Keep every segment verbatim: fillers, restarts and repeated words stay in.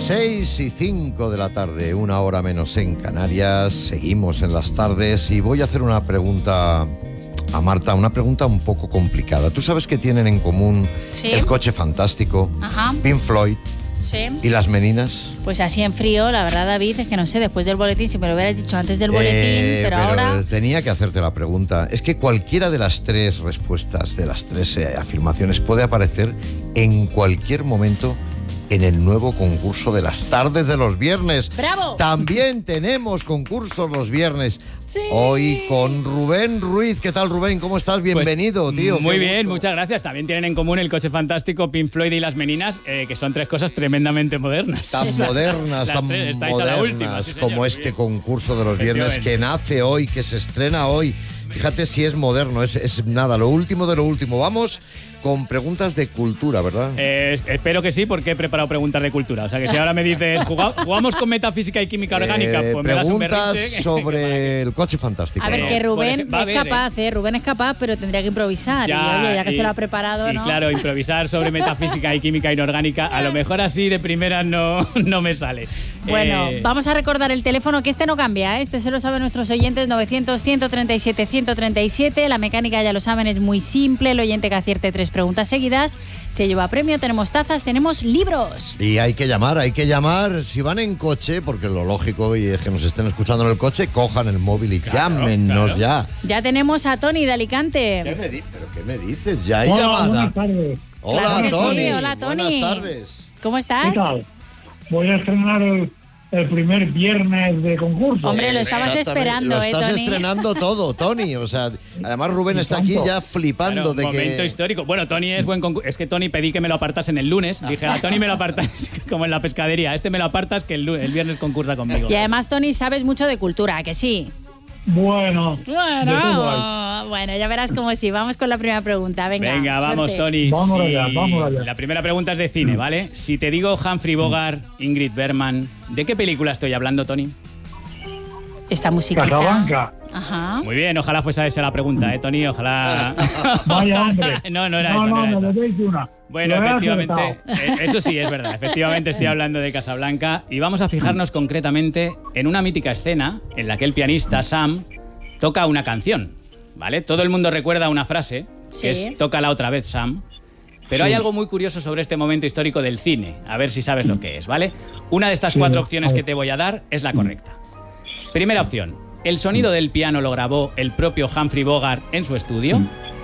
seis y cinco de la tarde, una hora menos en Canarias. Seguimos en las tardes y voy a hacer una pregunta a Marta, una pregunta un poco complicada. ¿Tú sabes que tienen en común ¿Sí? el Coche Fantástico, Ajá. Pink Floyd Sí. y Las Meninas? Pues así en frío, la verdad, David, es que no sé, después del boletín, si me lo hubieras dicho antes del boletín, Eh, pero, pero ahora... tenía que hacerte la pregunta. Es que cualquiera de las tres respuestas, de las tres eh, afirmaciones, puede aparecer en cualquier momento en el nuevo concurso de las tardes de los viernes. ¡Bravo! También tenemos concursos los viernes. Sí. Hoy con Rubén Ruiz. ¿Qué tal, Rubén? ¿Cómo estás? Bienvenido, Pues, tío. Muy Qué bien, gusto. muchas gracias. También tienen en común el Coche Fantástico, Pink Floyd y Las Meninas, eh, que son tres cosas tremendamente modernas. Tan modernas, Las tan tres, estáis a la modernas última, sí, señor, como muy este bien. concurso de los viernes que Efectivamente. nace hoy, que se estrena hoy. Fíjate si es moderno, es, es nada, lo último de lo último. Vamos con preguntas de cultura, ¿verdad? Eh, espero que sí, porque he preparado preguntas de cultura. O sea, que si ahora me dices, "Juga- ¿jugamos con metafísica y química orgánica?", Eh, pues me das un preguntas berrinche. sobre el Coche Fantástico. A ver, ¿no? que Rubén Va a es haber, capaz, ¿eh? Rubén es capaz, pero tendría que improvisar. y oye, ya que y- se lo ha preparado, y ¿no? claro, improvisar sobre metafísica y química inorgánica, a lo mejor así de primera no, no me sale. Bueno, Eh, vamos a recordar el teléfono, que este no cambia, ¿eh? Este se lo saben nuestros oyentes, novecientos, ciento treinta y siete, ciento treinta y siete. La mecánica ya lo saben, es muy simple. El oyente que acierte tres preguntas seguidas se lleva premio. Tenemos tazas, tenemos libros. Y hay que llamar, hay que llamar. Si van en coche, porque lo lógico y es que nos estén escuchando en el coche, cojan el móvil y Claro, llámenos claro. ya. Ya tenemos a Tony de Alicante. ¿Qué me di- ¿Pero qué me dices? Ya hay Hola, llamada. buenas tardes. Hola, Claro que sí, Tony. hola, Tony. Buenas tardes. ¿Cómo estás? ¿Qué tal? Voy a estrenar el, el primer viernes de concurso. Hombre, lo estabas Exactamente. esperando, Lo ¿eh, estás Tony? estrenando todo, Tony. O sea, además Rubén ¿Y está aquí tanto? ya flipando Claro, de momento que... histórico. Bueno, Tony es buen concurso. Es que Tony pedí que me lo apartasen el lunes. Dije, a Tony me lo apartas como en la pescadería. Este me lo apartas que el, lu- el viernes concursa conmigo. Y además, Tony, sabes mucho de cultura, ¿a que sí? Bueno, de todo hay. Bueno, bueno, ya verás cómo sí. Vamos con la primera pregunta. Venga, Venga, vamos, suerte. Tony. Vamos Si- allá, vamos allá. La primera pregunta es de cine, ¿vale? Si te digo Humphrey Bogart, Ingrid Bergman, ¿de qué película estoy hablando, Tony? Esta musiquita. Casablanca. Ajá. Muy bien, ojalá fuese esa la pregunta, ¿eh, Tony? Ojalá... Vaya hombre. No, no era no, eso, no no, era me eso. debéis una. Bueno, Lo he efectivamente, acertado. eh, eso sí es verdad. Efectivamente estoy hablando de Casablanca y vamos a fijarnos concretamente en una mítica escena en la que el pianista Sam toca una canción, ¿vale? Todo el mundo recuerda una frase, Sí. que es "tócala otra vez, Sam". Pero hay algo muy curioso sobre este momento histórico del cine, a ver si sabes lo que es, ¿vale? Una de estas Sí, cuatro a opciones ver. que te voy a dar es la correcta. Primera opción, el sonido del piano lo grabó el propio Humphrey Bogart en su estudio.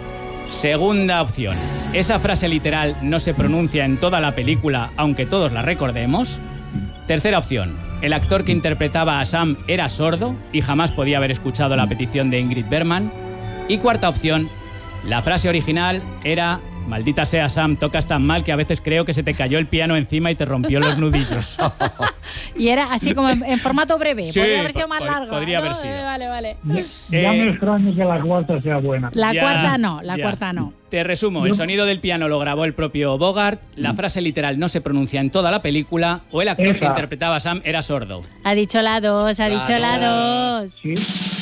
Segunda opción, esa frase literal no se pronuncia en toda la película, aunque todos la recordemos. Tercera opción, el actor que interpretaba a Sam era sordo y jamás podía haber escuchado la petición de Ingrid Bergman. Y cuarta opción, la frase original era: "Maldita sea, Sam, tocas tan mal que a veces creo que se te cayó el piano encima y te rompió los nudillos". Y era así como en, en formato breve. Sí, podría haber sido más po- largo. podría ¿no? haber sido. Eh, Vale, vale. Ya Eh, me extraño que la cuarta sea buena. La Ya, cuarta no, la ya. cuarta no. Te resumo, el sonido del piano lo grabó el propio Bogart, la frase literal no se pronuncia en toda la película, o el actor que Esa. interpretaba a Sam era sordo. Ha dicho la dos, ha La dicho la dos. dos. Sí.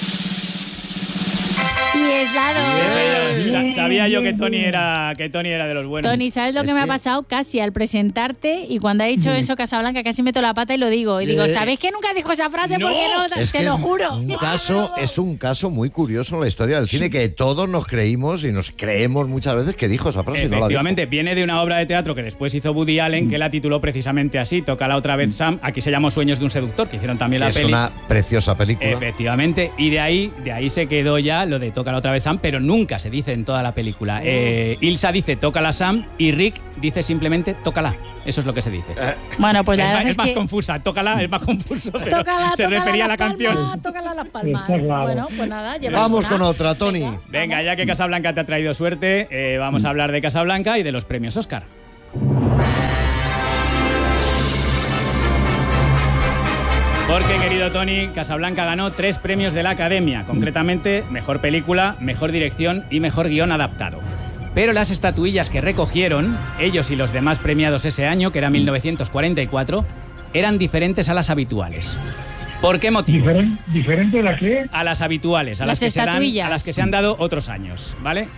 Y es la dos. Sa- Bien, Sabía yo que bien, Tony bien. era que Tony era de los buenos. Tony, ¿sabes lo Es que me ha que- pasado? Casi al presentarte y cuando ha dicho eso Casablanca casi meto la pata y lo digo. Y digo, Eh, ¿sabéis que nunca dijo esa frase? no, Porque no, Es te que lo es juro. Un caso, es un caso muy curioso en la historia del cine que todos nos creímos y nos creemos muchas veces que dijo esa frase y no la dijo. Efectivamente, viene de una obra de teatro que después hizo Woody Allen, que la tituló precisamente así, "Toca la otra vez, Sam". Aquí se llamó Sueños de un seductor, que hicieron también Que la es peli. una preciosa película. Efectivamente, y de ahí, de ahí se quedó ya lo de "toca la otra vez, Sam", pero nunca se dice en toda la película. Eh, Ilsa dice "tócala, Sam", y Rick dice simplemente "tócala". Eso es lo que se dice. Bueno, pues la es más, verdad es es más que... confusa, "tócala" es más confuso, pero Tócala, se tócala refería a la las canción. palmas, tócala las palmas. Está claro. Bueno, pues nada, llevas Vamos una. con otra, Tony. Venga. Venga, ya que Casablanca te ha traído suerte, eh, vamos a hablar de Casablanca y de los premios Oscar. Porque, querido Tony, Casablanca ganó tres premios de la Academia, concretamente Mejor Película, Mejor Dirección y Mejor Guión Adaptado. Pero las estatuillas que recogieron, ellos y los demás premiados ese año, que era mil novecientos cuarenta y cuatro, eran diferentes a las habituales. ¿Por qué motivo? Diferen- ¿Diferente de la que? A las habituales, a las, Las que se dan, estatuillas. a las que se han dado otros años, ¿vale?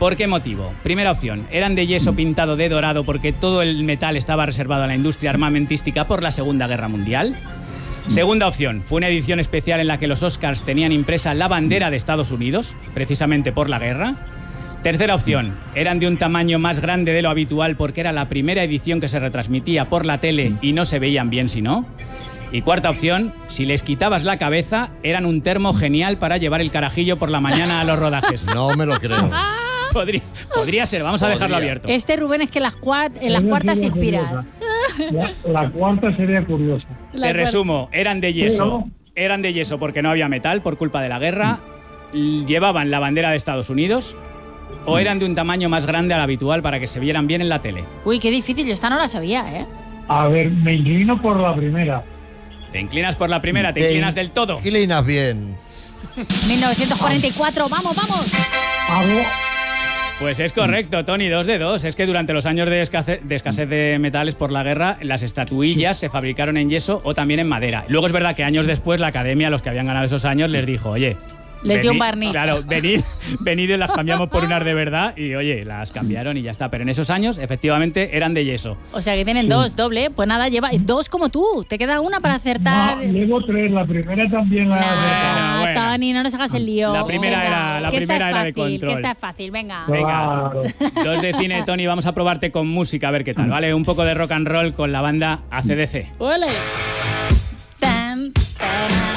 ¿Por qué motivo? Primera opción, eran de yeso pintado de dorado porque todo el metal estaba reservado a la industria armamentística por la Segunda Guerra Mundial. Segunda opción, fue una edición especial en la que los Oscars tenían impresa la bandera de Estados Unidos, precisamente por la guerra. Tercera opción, eran de un tamaño más grande de lo habitual porque era la primera edición que se retransmitía por la tele y no se veían bien si no. Y cuarta opción, si les quitabas la cabeza, eran un termo genial para llevar el carajillo por la mañana a los rodajes. No me lo creo. Podría, podría ser, vamos Podría. a dejarlo abierto. Este Rubén es que las cuart en las Esa cuartas se sería inspira. curiosa. La, la cuarta sería curiosa. La Te cuart- resumo, eran de yeso. Pero- Eran de yeso porque no había metal por culpa de la guerra. Llevaban la bandera de Estados Unidos. O eran de un tamaño más grande al habitual para que se vieran bien en la tele. Uy, qué difícil, yo esta no la sabía, ¿eh? A ver, me inclino por la primera. Te inclinas por la primera, te Te inclinas del todo. Inclinas bien. mil novecientos cuarenta y cuatro, vamos, vamos. Hago Pues es correcto, Tony, dos de dos. Es que durante los años de escasez, de escasez de metales por la guerra, las estatuillas se fabricaron en yeso o también en madera. Luego es verdad que años después la academia, los que habían ganado esos años, les dijo, oye... Les dio un venid- barniz. Claro, venid, venid y las cambiamos por unas de verdad y, oye, las cambiaron y ya está. Pero en esos años, efectivamente, eran de yeso. O sea que tienen dos, doble. Pues nada, lleva dos como tú. Te queda una para acertar. no, llevo tres, la primera también la he acertado. Nah, Bueno, bueno. Tony, no nos hagas el lío. La primera era- la que esta primera es era de fácil, control. Que esta es fácil, venga. Venga, Claro. dos de cine, Tony. Vamos a probarte con música, a ver qué tal, ¿vale? Un poco de rock and roll con la banda A C D C. ¡Ole! Tan, tarara.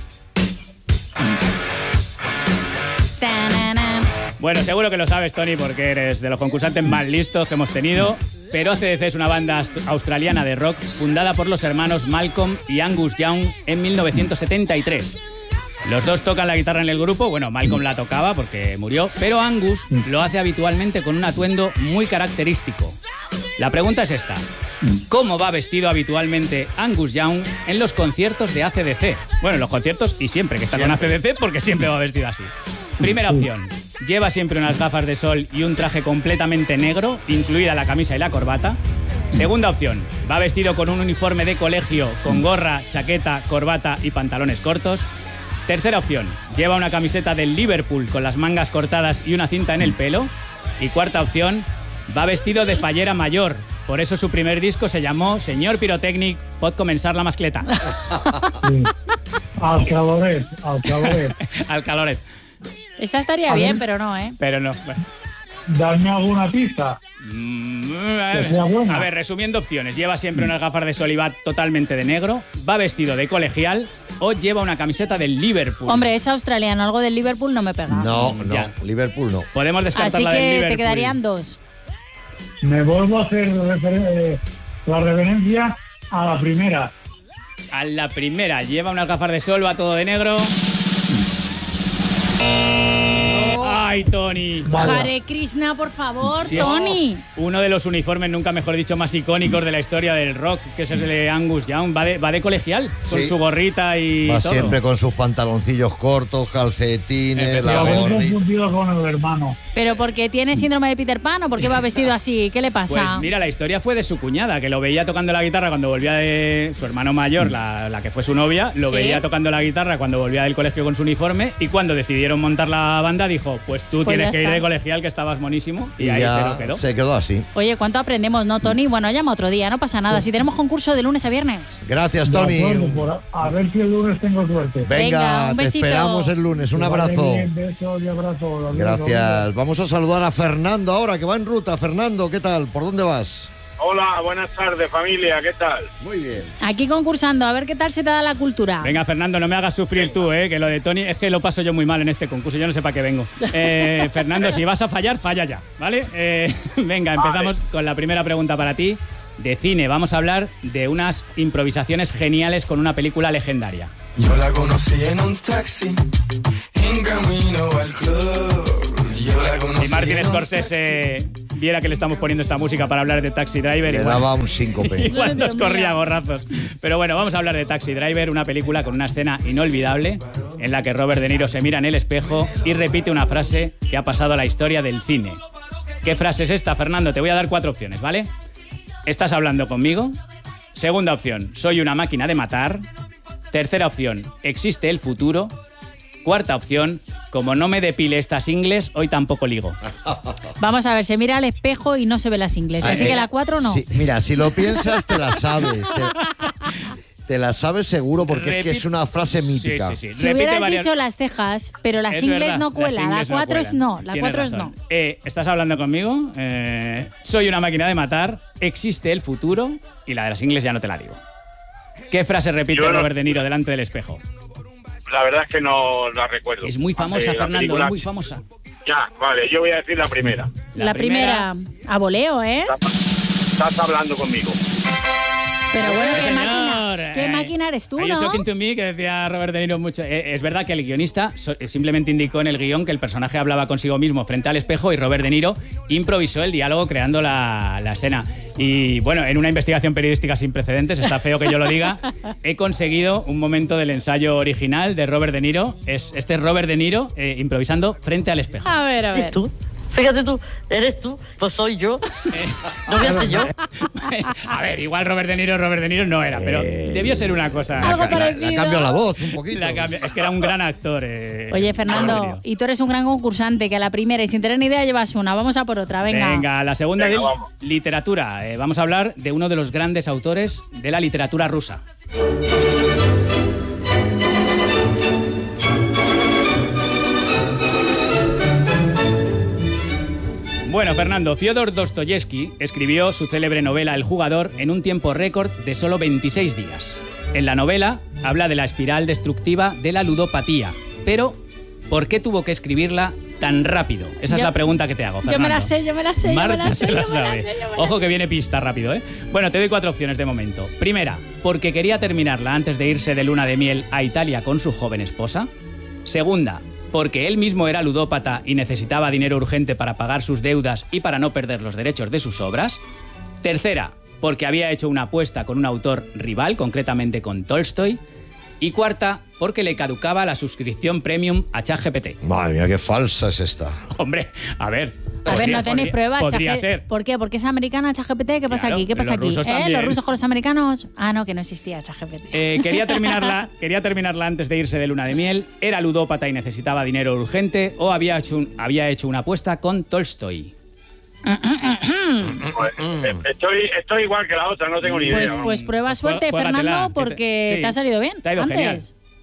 Tanana. Bueno, seguro que lo sabes, Tony, porque eres de los concursantes más listos que hemos tenido. Pero A C D C es una banda aust- australiana de rock fundada por los hermanos Malcolm y Angus Young en mil novecientos setenta y tres. Los dos tocan la guitarra en el grupo. Bueno, Malcolm la tocaba porque murió, pero Angus lo hace habitualmente con un atuendo muy característico. La pregunta es esta. ¿Cómo va vestido habitualmente Angus Young en los conciertos de A C D C? Bueno, en los conciertos y siempre que está con A C D C porque siempre va vestido así. Primera opción. Lleva siempre unas gafas de sol y un traje completamente negro, incluida la camisa y la corbata. Segunda opción. Va vestido con un uniforme de colegio, con gorra, chaqueta, corbata y pantalones cortos. Tercera opción. Lleva una camiseta del Liverpool con las mangas cortadas y una cinta en el pelo. Y cuarta opción. Va vestido de fallera mayor. Por eso su primer disco se llamó Señor Pirotecnic, pot comenzar la mascleta. Sí. Al caloret, al caloret. Al caloret. Esa estaría A bien, ver. pero no, ¿eh? Pero no. Bueno. Darme alguna pista. Mm, Que sea buena. A ver, resumiendo opciones. Lleva siempre unas gafas de sol y va totalmente de negro. Va vestido de colegial o lleva una camiseta del Liverpool. Hombre, es australiano, algo del Liverpool no me pega. No, no. Ya. Liverpool no. Podemos descartar Así la del que Liverpool. te quedarían dos. Me vuelvo a hacer refer- eh, la referencia a la primera. A la primera, lleva unas gafas de sol, va todo de negro. ¡Ay, Tony! Vaya. Hare Krishna, por favor, Sí, es Tony. Uno de los uniformes, nunca mejor dicho, más icónicos de la historia del rock, que es el de Angus Young. Va de, va de colegial, con Sí. su gorrita y Va todo. siempre con sus pantaloncillos cortos, calcetines, la Efectivamente. Lo he gorrita. confundido con el hermano. ¿Pero porque tiene síndrome de Peter Pan o porque va vestido así? ¿Qué le Pues pasa? mira, la historia fue de su cuñada, que lo veía tocando la guitarra cuando volvía de su hermano mayor, la, la que fue su novia, lo Sí. veía tocando la guitarra cuando volvía del colegio con su uniforme y cuando decidieron montar la banda dijo, pues tú Pues tienes ya que ir está. de colegial, que estabas monísimo, y, Y ahí se ya lo quedó. se quedó así. Oye, ¿cuánto aprendemos, no, Tony? Bueno, llama otro día, no pasa nada. Si tenemos concurso de lunes a viernes. Gracias, De Tony. acuerdo, por- a ver si el lunes tengo suerte. Venga, Venga, un te besito. esperamos el lunes. Un Que vaya abrazo. bien, besos y abrazos. Adiós, Gracias. Vamos a saludar a Fernando ahora, que va en ruta. Fernando, ¿qué tal? ¿Por dónde vas? Hola, buenas tardes familia, ¿qué tal? Muy bien. Aquí concursando, a ver qué tal se te da la cultura. Venga, Fernando, no me hagas sufrir tú, ¿eh? Que lo de Tony es que lo paso yo muy mal en este concurso. Yo no sé para qué vengo. Eh, Fernando, si vas a fallar, falla ya, ¿vale? Eh, venga, empezamos con la primera pregunta para ti. De cine, vamos a hablar de unas improvisaciones geniales con una película legendaria. Yo la conocí en un taxi, en camino al club. Yo la conocí Si Martin en un Scorsese viera que le estamos poniendo esta música para hablar de Taxi Driver, Le igual, daba un síncope. igual nos Dios mío. corría gorrazos. Pero bueno, vamos a hablar de Taxi Driver, una película con una escena inolvidable en la que Robert De Niro se mira en el espejo y repite una frase que ha pasado a la historia del cine. ¿Qué frase es esta, Fernando? Te voy a dar cuatro opciones, ¿vale? ¿Estás hablando conmigo? Segunda opción, soy una máquina de matar. Tercera opción, existe el futuro. Cuarta opción, como no me depile estas ingles, hoy tampoco ligo. Vamos a ver, se mira al espejo y no se ve las ingles, así eh, que la cuatro no. Sí, mira, si lo piensas, te la sabes. Te, te la sabes seguro porque Repi- es que es una frase mítica. Sí, sí, sí. Si Repite hubieras varias- dicho las cejas, pero las Es ingles verdad, no las cuela, la ingles no cuatro es cuelan. no, la Tienes cuatro es razón. no. Eh, ¿Estás hablando conmigo? Eh, soy una máquina de matar, existe el futuro y la de las ingles ya no te la digo. ¿Qué frase repite Yo no- Robert De Niro delante del espejo? La verdad es que no la recuerdo. Es muy famosa, Eh, la Fernando, película- es muy famosa. Ya, vale, yo voy a decir la primera. La, primera, a voleo, ¿eh? Estás hablando conmigo. Pero bueno, Sí, ¿qué señor. máquina? ¿Qué Eh, máquina eres tú, Are you no? talking to me? Que decía Robert De Niro mucho. Eh, es verdad que el guionista so- simplemente indicó en el guión que el personaje hablaba consigo mismo frente al espejo y Robert De Niro improvisó el diálogo creando la, la escena. Y bueno, en una investigación periodística sin precedentes, está feo que yo lo diga, he conseguido un momento del ensayo original de Robert De Niro. Es, este es Robert De Niro eh, improvisando frente al espejo. A ver, a ver. ¿Eres tú? Fíjate tú, ¿eres tú? Pues soy yo. ¿No voy a ser yo? A ver, igual Robert De Niro, Robert De Niro no era, pero debió ser una cosa. Algo La, la, parecido. la cambio la voz un poquito. La cambia- es que era un gran actor. eh, Oye, Robert De Fernando, Niro. y tú eres un gran concursante, que a la primera y sin tener ni idea llevas una. Vamos a por otra, venga. Venga, la segunda Venga, de vamos. literatura. Eh, vamos a hablar de uno de los grandes autores de la literatura rusa. Bueno, Fernando, Fyodor Dostoyevsky escribió su célebre novela El jugador en un tiempo récord de solo veintiséis días. En la novela habla de la espiral destructiva de la ludopatía, pero ¿por qué tuvo que escribirla tan rápido? Esa es Yo- la pregunta que te hago, Yo Fernando. me la sé, yo me la sé, yo Marta me la sé, se la yo me la sabe. sé, yo me la Ojo sé. que viene pista rápido, ¿eh? Bueno, te doy cuatro opciones de momento. Primera, porque quería terminarla antes de irse de luna de miel a Italia con su joven esposa. Segunda, porque él mismo era ludópata y necesitaba dinero urgente para pagar sus deudas y para no perder los derechos de sus obras. Tercera, porque había hecho una apuesta con un autor rival, concretamente con Tolstoy. Y cuarta, porque le caducaba la suscripción premium a ChatGPT. Madre mía, qué falsa es esta. Hombre, a ver. A ver, podría- no tenéis podría- pruebas. Podría Chat- ser. ¿Por qué? ¿Porque es americana ChatGPT? ¿Qué pasa Claro, aquí? ¿Qué pasa los aquí? rusos ¿Eh? también. ¿Los rusos con los americanos? Ah, no, que no existía ChatGPT. Eh, quería, terminarla, quería terminarla antes de irse de luna de miel. Era ludópata y necesitaba dinero urgente. O había hecho, un- había hecho una apuesta con Tolstoy. Pues, eh, estoy, estoy igual que la otra, no tengo ni idea. Pues, pues prueba suerte, Juégatela, Fernando, que te- porque sí, te ha salido bien. te ha ido antes. genial.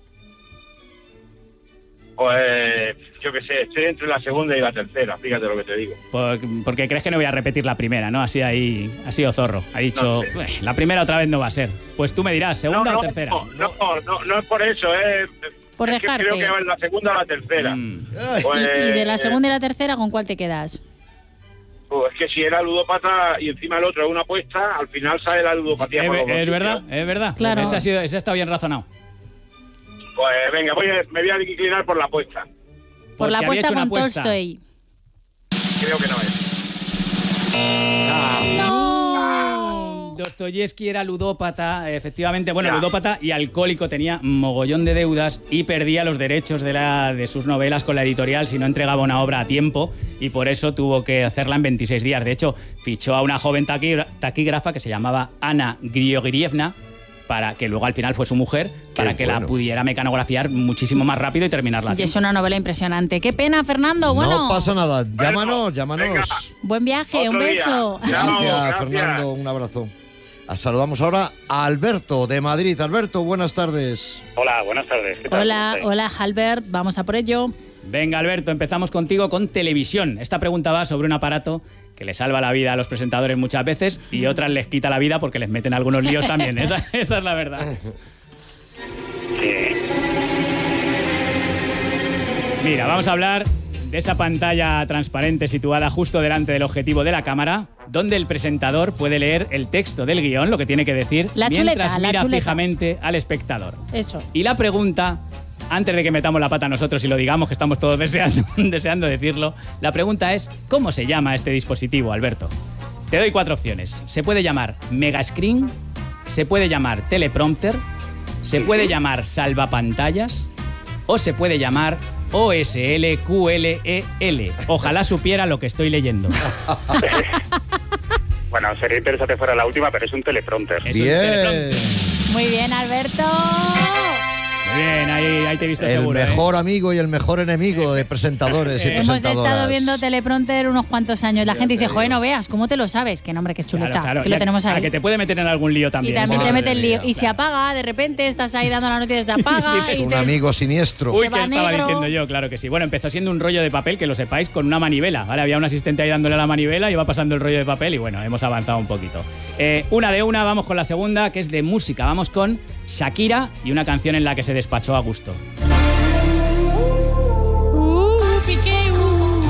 Pues, yo qué sé, estoy entre la segunda y la tercera, fíjate lo que te digo. Por- porque crees que no voy a repetir la primera, ¿no? Así ahí ha sido zorro. Ha dicho, No sé. "Ueh, la primera otra vez no va a ser. Pues tú me dirás, ¿segunda no, o no, tercera? No, no, no, no es por eso, eh. Por es que dejarte. creo que es la segunda o la tercera. Mm. Ay, Pues, Y, y de la segunda y la tercera, ¿con cuál te quedas? pues, es que si era ludópata y encima el otro es una apuesta, al final sale la ludopatía. Es, por los es bolsillos. verdad, es verdad. Claro. Ese ha, sido, ese ha estado bien razonado. Pues venga, voy a- me voy a inclinar por la apuesta. Por la Porque había apuesta hecho una con apuesta. Tolstoy. Creo que no es. ¡No! Dostoyevsky era ludópata, efectivamente, bueno, Ya. ludópata y alcohólico, tenía mogollón de deudas y perdía los derechos de, la, de sus novelas con la editorial si no entregaba una obra a tiempo y por eso tuvo que hacerla en veintiséis días. De hecho, fichó a una joven taquigra- taquígrafa que se llamaba Ana Grigoryevna, para que luego al final fue su mujer, para que la bueno. pudiera mecanografiar muchísimo más rápido y terminarla. a Y tiempo. es una novela impresionante. Qué pena, Fernando. Bueno, no pasa nada. Llámanos, Venga. llámanos. buen viaje, Otro un día. beso. Chao, Gracias, gracias. Fernando. Un abrazo. Ah, Saludamos ahora a Alberto de Madrid. Alberto, buenas tardes. Hola, buenas tardes. ¿Qué tal? Hola, ¿Cómo estáis? hola, Albert. Vamos a por ello. Venga, Alberto, empezamos contigo con televisión. Esta pregunta va sobre un aparato que le salva la vida a los presentadores muchas veces y otras les quita la vida porque les meten algunos líos también. Esa, esa es la verdad. Sí. Mira, vamos a hablar de esa pantalla transparente situada justo delante del objetivo de la cámara, donde el presentador puede leer el texto del guión, lo que tiene que decir, La mientras chuleta, la mira chuleta. fijamente al espectador. Eso. Y la pregunta, antes de que metamos la pata nosotros y lo digamos, que estamos todos deseando, deseando decirlo, la pregunta es, ¿cómo se llama este dispositivo, Alberto? Te doy cuatro opciones. Se puede llamar Megascreen, se puede llamar teleprompter, se puede llamar salvapantallas o se puede llamar O S L Q L E L. Ojalá supiera lo que estoy leyendo. Bueno, sería interesante fuera la última, pero es un teleprompter. Es un Bien. teleprompter. Muy bien, Alberto. Muy bien, ahí, ahí te he visto El seguro. mejor ¿eh? amigo y el mejor enemigo de presentadores y Hemos presentadoras. estado viendo teleprompter unos cuantos años. La gente dice, joder, no veas, ¿cómo te lo sabes? Que nombre, que chuleta, Claro, claro. que lo Ya- tenemos a ahí. que te puede meter en algún lío también. Y también Madre te mete el lío. mía, Y se claro. apaga, de repente estás ahí dando la noticia, se apaga. y Un te- amigo siniestro. Uy, Se que va estaba negro. diciendo yo, claro que sí. Bueno, empezó siendo un rollo de papel, que lo sepáis, con una manivela, ¿vale? Había un asistente ahí dándole la manivela y iba pasando el rollo de papel y bueno, hemos avanzado un poquito. Eh, una de una, vamos con la segunda, que es de música. Vamos con Shakira y una canción en la que se despachó a gusto. Uh, Piqué, uh.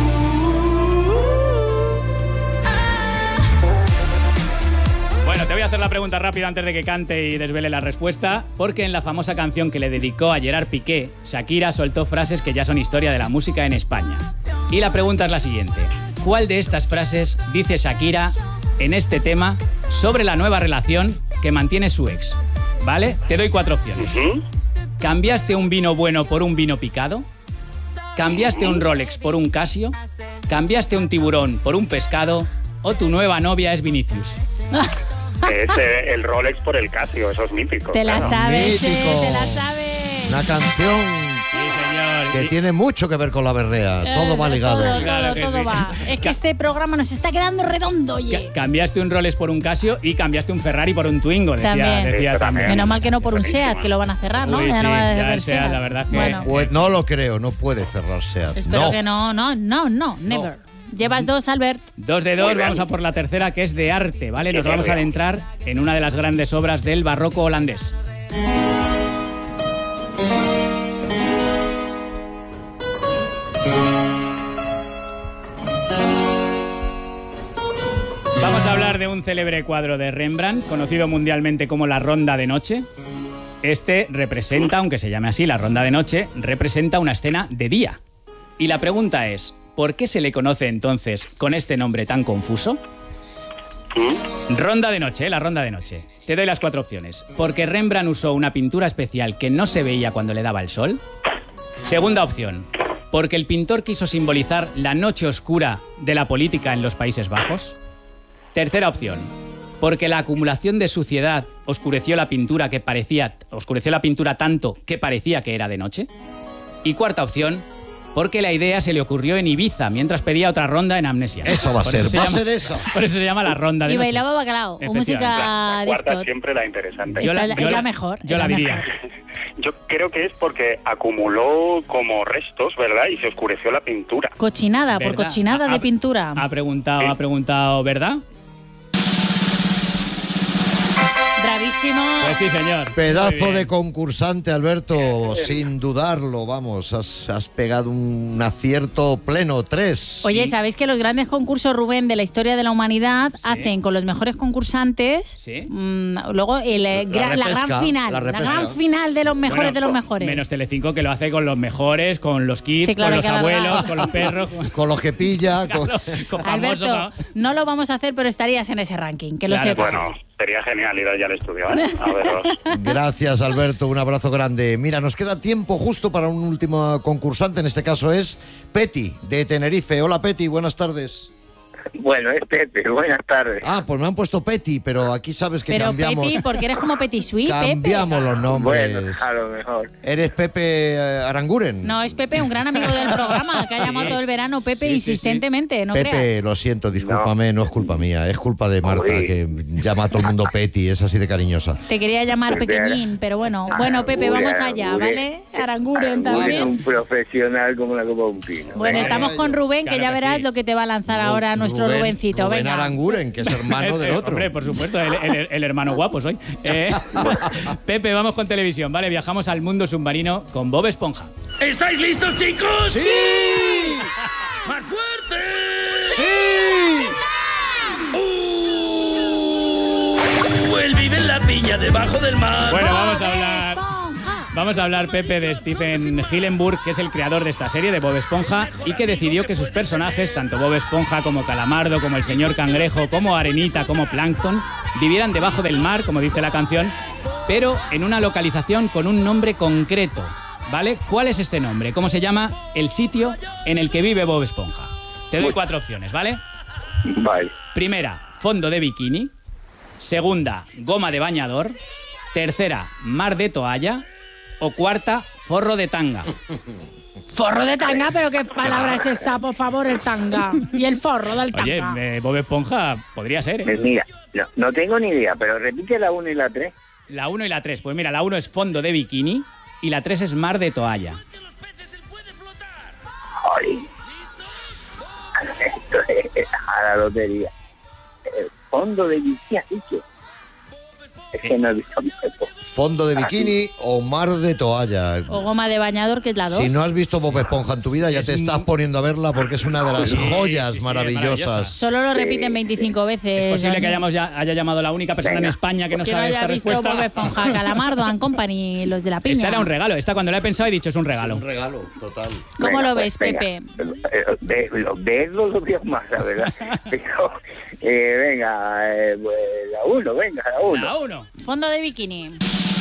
Bueno, te voy a hacer la pregunta rápida antes de que cante y desvele la respuesta, porque en la famosa canción que le dedicó a Gerard Piqué, Shakira soltó frases que ya son historia de la música en España. Y la pregunta es la siguiente. ¿Cuál de estas frases dice Shakira en este tema sobre la nueva relación que mantiene su ex? ¿Vale? Te doy cuatro opciones. ¿Mm? ¿Cambiaste un vino bueno por un vino picado? ¿Cambiaste un Rolex por un Casio? ¿Cambiaste un tiburón por un pescado? ¿O tu nueva novia es Vinicius? Es eh, el Rolex por el Casio, eso es mítico. Te la claro. sabes, eh, Mítico. te la sabes. Una canción Sí, señor. que Sí. tiene mucho que ver con la berrea. Todo va Eso, ligado. Todo, Claro todo, que todo sí. va. Es que Ca- este programa nos está quedando redondo, oye. Ca- Cambiaste un Rolex por un Casio y cambiaste un Ferrari por un Twingo, decía, También. decía Esto también. también. Menos mal que no por un Buenísima. SEAT, que lo van a cerrar, ¿no? Uy, ya no sí, va a ya haber el SEAT, SEAT. la verdad que- Bueno, Pues no lo creo, no puede cerrar SEAT. espero no. que no, no, no, no, never. Llevas dos, Albert. Dos de dos, Muy bien. vamos a por la tercera, que es de arte, ¿vale? Nos Qué vamos a bien. adentrar en una de las grandes obras del barroco holandés. Vamos a hablar de un célebre cuadro de Rembrandt, conocido mundialmente como la Ronda de Noche. Este representa, aunque se llame así, la Ronda de Noche, representa una escena de día. Y la pregunta es, ¿por qué se le conoce entonces con este nombre tan confuso? Ronda de noche, ¿eh? La ronda de noche. Te doy las cuatro opciones. Porque Rembrandt usó una pintura especial que no se veía cuando le daba el sol. Segunda opción. Porque el pintor quiso simbolizar la noche oscura de la política en los Países Bajos. Tercera opción. Porque la acumulación de suciedad oscureció la pintura que parecía oscureció la pintura tanto que parecía que era de noche. Y cuarta opción. Porque la idea se le ocurrió en Ibiza mientras pedía otra ronda en Amnesia. Eso va a Por ser, eso se va a llama- ser esa. Por eso se llama la ronda de Y noche. bailaba bacalao, o Efectivamente. música La cuarta disco. siempre la interesante. Yo Esta la- es yo la la- mejor. Yo es la la diría. mejor. Yo creo que es porque acumuló como restos, ¿verdad? Y se oscureció la pintura. Cochinada, por ¿Verdad? cochinada Ha- de pintura. Ha preguntado, Sí. ha preguntado, ¿verdad? Bravísimo. Pues sí, señor. Muy Pedazo bien. de concursante, Alberto, sin dudarlo, vamos, has, has pegado un acierto pleno, tres. Oye, ¿sabéis que los grandes concursos, Rubén, de la historia de la humanidad Sí. hacen con los mejores concursantes? Sí. mm, luego el, eh, La gra- la, repesca, gran final. la La, repesca. gran final de los mejores Bueno, de los mejores. Menos Telecinco, que lo hace con los mejores, con los kids, Sí, claro, con los hay que abuelos, alargar. con los perros, con, Con los que pilla, con- con famosos. Alberto, no lo vamos a hacer, pero estarías en ese ranking, que lo Claro, sepas. Bueno, sería genial ir allá al estudio, ¿eh? A veros. Gracias, Alberto, un abrazo grande. Mira, nos queda tiempo justo para un último concursante, en este caso es Peti, de Tenerife. Hola, Peti, buenas tardes. Bueno, es Pepe, buenas tardes. Ah, pues me han puesto Peti, pero aquí sabes que Pero cambiamos. Peti, porque eres como Petit Suisse, Cambiamos Pepe. los nombres. Bueno, a lo mejor. ¿Eres Pepe eh, Aranguren? No, es Pepe, un gran amigo del programa, que ha llamado todo el verano Pepe Sí, sí, sí. insistentemente, no Pepe, creas. lo siento, discúlpame, no. es culpa mía, es culpa de Marta, Uy. que llama a todo el mundo Peti, es así de cariñosa. Te quería llamar Pepe pequeñín, pero bueno. Bueno, Pepe, vamos allá, ¿vale? Aranguren Aranguren, también. un profesional como la copa de un pino. Bueno, ¿eh? estamos con Rubén, que Claro ya que verás sí. lo que te va a lanzar ahora nuestro Rubén- Rubencito. Rubén Venga. Aranguren, que es hermano del Eh, otro. Hombre, por supuesto, el, el- el hermano guapo soy. Eh, Pepe, vamos con televisión, ¿vale? Viajamos al mundo submarino con Bob Esponja. ¿Estáis listos, chicos? ¡Sí! ¡Más fuerte! ¡Sí! ¡Uh! Él vive en la piña debajo del mar. Bueno, vamos a hablar. Esponja. Vamos a hablar, Pepe, de Stephen Hillenburg, que es el creador de esta serie, de Bob Esponja, y que decidió que sus personajes, tanto Bob Esponja como Calamardo, como el señor Cangrejo, como Arenita, como Plankton, vivieran debajo del mar, como dice la canción, pero en una localización con un nombre concreto, ¿vale? ¿Cuál es este nombre? ¿Cómo se llama el sitio en el que vive Bob Esponja? Te doy cuatro opciones, ¿vale? Vale. Primera, fondo de bikini. Segunda, goma de bañador. Tercera, mar de toalla. O cuarta, forro de tanga. Forro de tanga, pero qué palabra es esa, por favor, el tanga. Y el forro del tanga. Oye, eh, Bob Esponja podría ser, ¿eh? Pues mira, no, no tengo ni idea, pero repite la uno y la tres. La uno y la tres. Pues mira, la uno es fondo de bikini y la tres es mar de toalla. Ay. Esto es a la lotería. El fondo de bikini, has dicho. Es que no he visto mi cuerpo. Fondo de bikini o mar de toalla. O goma de bañador, que es la dos. Si no has visto Bob Esponja en tu vida, ya te estás poniendo a verla porque es una de las Sí, joyas sí, sí, maravillosas. maravillosa. Solo lo repiten veinticinco veces. Es posible así. que hayamos ya, haya llamado la única persona Venga. en España que no Que no sabe haya esta visto respuesta. Bob Esponja, Calamardo and Company, los de la piña. Esta era un regalo. Esta cuando la he pensado he dicho es un Es regalo. un regalo, total. ¿Cómo Venga, lo pues, ves, venga. Pepe? Eh, ve- lo- Verlo lo veo más, la verdad. Pero, eh, venga, eh, pues, la uno, venga, la uno. La uno. Fondo de bikini.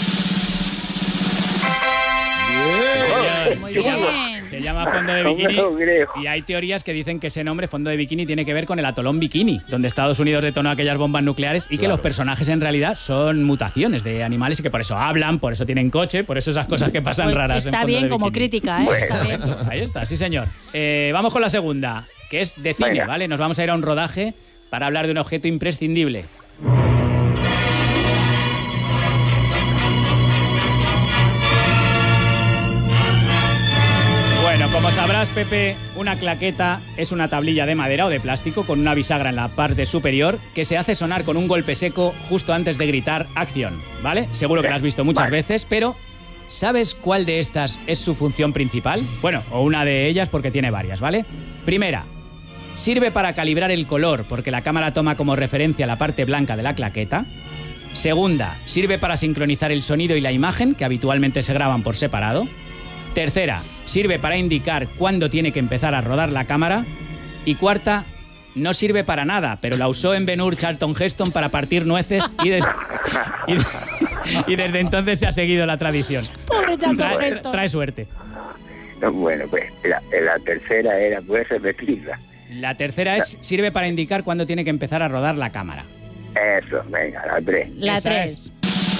Bien. Muy Se llama, bien. se llama fondo de No me bikini lo creo. y hay teorías que dicen que ese nombre, fondo de bikini, tiene que ver con el atolón Bikini, donde Estados Unidos detonó aquellas bombas nucleares y que Claro. los personajes en realidad son mutaciones de animales y que por eso hablan, por eso tienen coche, por eso esas cosas que pasan Pues raras. en está Fondo bien de como Bikini. crítica, ¿eh? Está bien. Ahí está, sí señor. Eh, vamos con la segunda, que es de cine, Venga. ¿vale? Nos vamos a ir a un rodaje para hablar de un objeto imprescindible. Bueno, como sabrás, Pepe, una claqueta es una tablilla de madera o de plástico con una bisagra en la parte superior que se hace sonar con un golpe seco justo antes de gritar acción, ¿vale? Seguro que la has visto muchas Vale. veces, pero ¿sabes cuál de estas es su función principal? Bueno, o una de ellas porque tiene varias, ¿vale? Primera, sirve para calibrar el color porque la cámara toma como referencia la parte blanca de la claqueta. Segunda, sirve para sincronizar el sonido y la imagen que habitualmente se graban por separado. Tercera, sirve para indicar cuándo tiene que empezar a rodar la cámara. Y cuarta, no sirve para nada, pero la usó en Ben-Hur Charlton Heston para partir nueces y, des- y, de- y desde entonces se ha seguido la tradición. Pobre Charlton Trae, Heston. trae suerte. No, bueno, pues la, la tercera era, puedes repetirla. La tercera es, sirve para indicar cuándo tiene que empezar a rodar la cámara. Eso, venga, la tres. La Esa tres.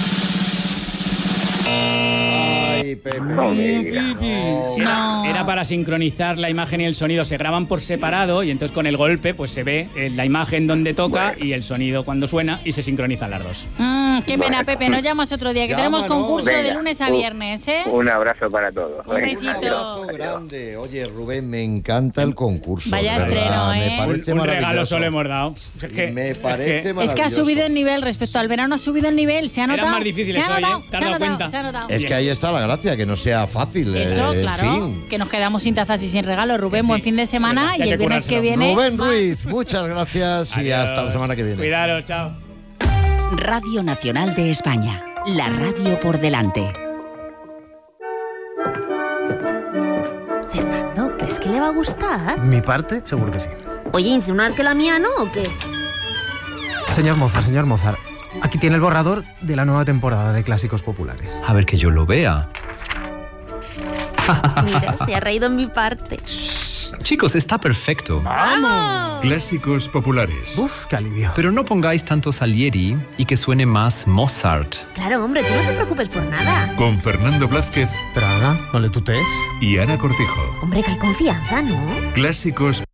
Ay, Pepe. No me digas. No. Era, No. era para sincronizar la imagen y el sonido. Se graban por separado y entonces con el golpe pues se ve eh, la imagen donde toca Bueno. y el sonido cuando suena y se sincronizan las dos. Mm, qué pena, Bueno. Pepe. Nos llamas otro día, que tenemos Llámanos. concurso de Venga. lunes a Un- viernes, ¿eh? Un abrazo para todos. Un Venga, besito. Un abrazo grande. Oye, Rubén, me encanta el concurso. Vaya de verdad. estreno, Me ¿eh? parece Un, un regalo maravilloso. solo hemos dado. Es que, Me es parece que- maravilloso. Es que ha subido el nivel respecto al verano, ha subido el nivel. Se ha Eran notado. más difíciles se ha hoy, notado, ¿eh? ¿Te has se ha dado notado, cuenta? se ha notado. Es que ahí está la gracia, que no sea fácil. Eso, eh, claro. En fin. Que nos quedamos sin tazas y sin regalo. Rubén, Sí. buen fin de semana. Ya Y hay el que viernes que currárselo. viene. Rubén más. Ruiz, muchas gracias y Adiós. hasta la semana que viene. Cuidaros, chao. Radio Nacional de España. La radio por delante. Fernando, ¿crees que le va a gustar? Mi parte, seguro que sí. Oye, ¿insinúas que la mía no o qué? Señor Mozart, señor Mozart, aquí tiene el borrador de la nueva temporada de Clásicos Populares. A ver que yo lo vea. Mira, se ha reído en mi parte. Chicos, está perfecto. ¡Vamos! Clásicos populares. Uf, qué alivio. Pero no pongáis tanto Salieri y que suene más Mozart. Claro, hombre, tú no te preocupes por nada. Con Fernando Blázquez Pero Ana, no le tutees. y Ana Cortijo. Hombre, que hay confianza, ¿no? Clásicos